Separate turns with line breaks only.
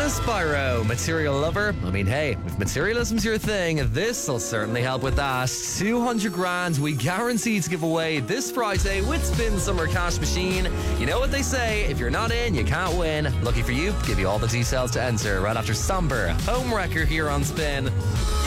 Jonas Spyro, Material Lover. I mean, hey, if materialism's your thing, this'll certainly help with that. 200 grand we guarantee to give away this Friday with Spin Summer Cash Machine. You know what they say, if you're not in, you can't win. Lucky for you, give you all the details to enter right after Somber Homewrecker here on Spin.